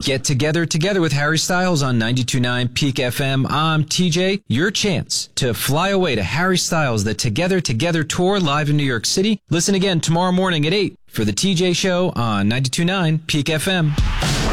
Get together with Harry Styles on 92.9 Peak FM. I'm TJ. Your chance to fly away to Harry Styles, the Together tour live in New York City. Listen again tomorrow morning at 8 for the TJ Show on 92.9 Peak FM.